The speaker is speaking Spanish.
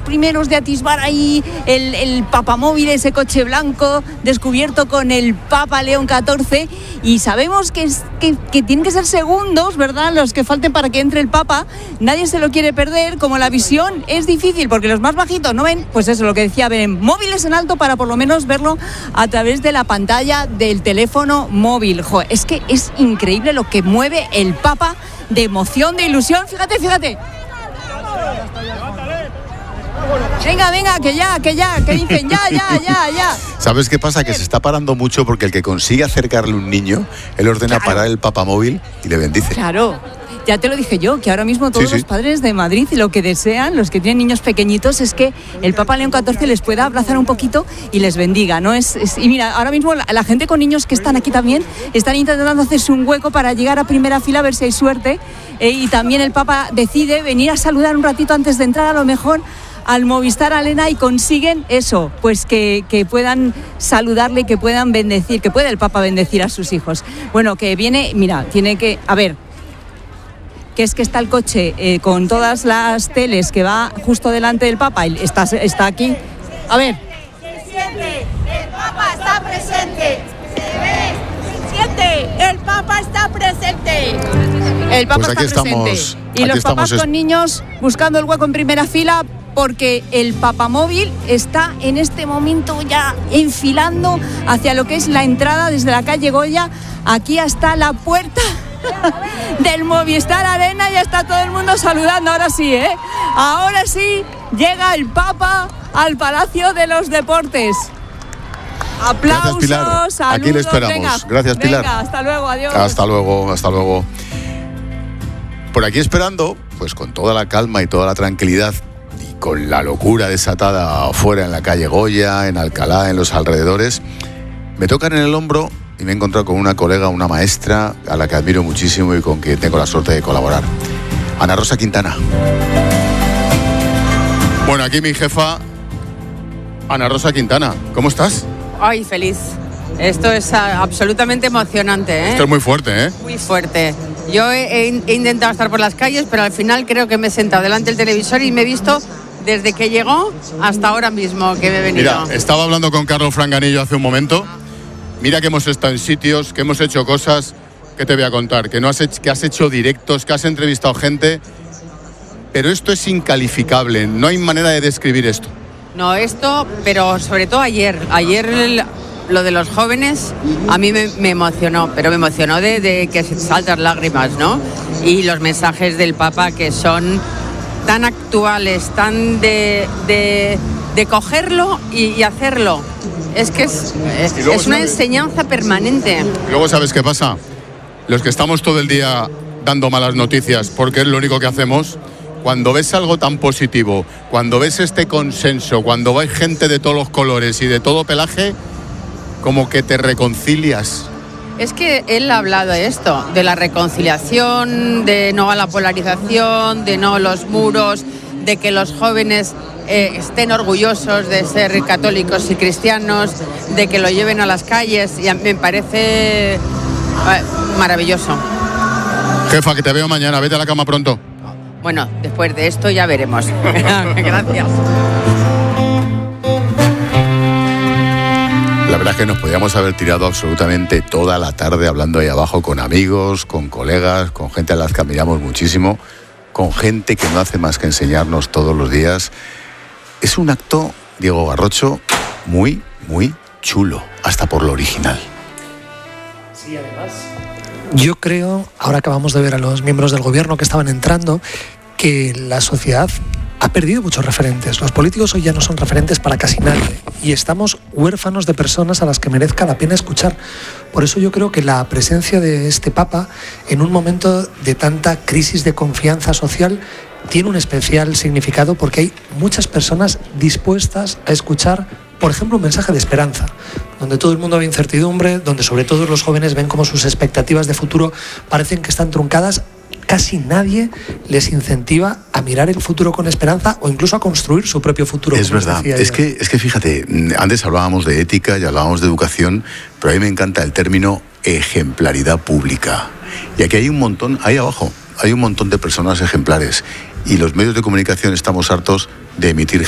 primeros de atisbar ahí el papamóvil, ese coche blanco descubierto con el Papa León XIV, y sabemos que tienen que ser segundos, ¿verdad?, los que falten para que entre el Papa. Nadie se lo quiere perder. Como la visión es difícil porque los más bajitos no ven, pues eso, lo que decía, ven móviles en alto para por lo menos verlo a través de la pantalla del teléfono móvil. Es que es increíble lo que mueve el Papa de emoción, de ilusión. Fíjate. Venga, que dicen ya. ¿Sabes qué pasa? Que se está parando mucho porque el que consigue acercarle un niño, él ordena parar el papamóvil y le bendice. Claro. Ya te lo dije yo, que ahora mismo todos los padres de Madrid lo que desean, los que tienen niños pequeñitos, es que el Papa León XIV les pueda abrazar un poquito y les bendiga, ¿no? Y mira, ahora mismo la gente con niños que están aquí también están intentando hacerse un hueco para llegar a primera fila a ver si hay suerte, y también el Papa decide venir a saludar un ratito antes de entrar a lo mejor al Movistar Arena, y consiguen eso, pues que puedan saludarle, que puedan bendecir, que pueda el Papa bendecir a sus hijos. Bueno, que viene, mira, tiene que, a ver, que es que está el coche con todas las teles que va justo delante del Papa, y está aquí. A ver. Se siente, el Papa está presente. Se ve, se siente, el Papa está presente. El Papa pues está presente. Y los papás con niños buscando el hueco en primera fila, porque el papamóvil está en este momento ya enfilando hacia lo que es la entrada desde la calle Goya, aquí hasta la puerta del Movistar Arena. Ya está todo el mundo saludando. Ahora sí llega el Papa al Palacio de los Deportes. Aplausos. Gracias, Pilar. Saludos. Aquí le esperamos. Gracias, Pilar. Venga, hasta luego, adiós. Hasta luego. Por aquí esperando, pues con toda la calma y toda la tranquilidad, y con la locura desatada afuera en la calle Goya, en Alcalá, en los alrededores, me tocan en el hombro y me he encontrado con una colega, una maestra a la que admiro muchísimo y con quien tengo la suerte de colaborar. Ana Rosa Quintana. Bueno, aquí mi jefa, Ana Rosa Quintana. ¿Cómo estás? Ay, feliz. Esto es absolutamente emocionante, ¿eh? Esto es muy fuerte, ¿eh? Muy fuerte. Yo he intentado estar por las calles, pero al final creo que me he sentado delante del televisor y me he visto desde que llegó hasta ahora mismo que me he venido. Mira, estaba hablando con Carlos Franganillo hace un momento. Mira que hemos estado en sitios, que hemos hecho cosas, que te voy a contar, que has hecho directos, que has entrevistado gente, pero esto es incalificable, no hay manera de describir esto. No, pero sobre todo ayer lo de los jóvenes a mí me emocionó, pero me emocionó de que se saltan lágrimas, ¿no? Y los mensajes del Papa, que son tan actuales, tan de cogerlo y hacerlo. Es que es una enseñanza permanente. Y luego, ¿sabes qué pasa? Los que estamos todo el día dando malas noticias, porque es lo único que hacemos, cuando ves algo tan positivo, cuando ves este consenso, cuando hay gente de todos los colores y de todo pelaje, como que te reconcilias. Es que él ha hablado de esto, de la reconciliación, de no a la polarización, de no a los muros, de que los jóvenes estén orgullosos de ser católicos y cristianos, de que lo lleven a las calles, y me parece maravilloso. Jefa, que te veo mañana, vete a la cama pronto. Bueno, después de esto ya veremos. Gracias. La verdad es que nos podíamos haber tirado absolutamente toda la tarde hablando ahí abajo con amigos, con colegas, con gente a la que admiramos muchísimo, con gente que no hace más que enseñarnos todos los días. Es un acto, Diego Garrocho, muy, muy chulo, hasta por lo original. Sí, además, yo creo, ahora acabamos de ver a los miembros del gobierno que estaban entrando, que la sociedad ha perdido muchos referentes. Los políticos hoy ya no son referentes para casi nadie y estamos huérfanos de personas a las que merezca la pena escuchar. Por eso yo creo que la presencia de este Papa en un momento de tanta crisis de confianza social tiene un especial significado, porque hay muchas personas dispuestas a escuchar, por ejemplo, un mensaje de esperanza, donde todo el mundo ve incertidumbre, donde sobre todo los jóvenes ven cómo sus expectativas de futuro parecen que están truncadas. Casi nadie les incentiva a mirar el futuro con esperanza o incluso a construir su propio futuro. Es verdad, es que fíjate, antes hablábamos de ética y hablábamos de educación, pero a mí me encanta el término ejemplaridad pública. Y aquí hay un montón, ahí abajo, hay un montón de personas ejemplares, y los medios de comunicación estamos hartos de emitir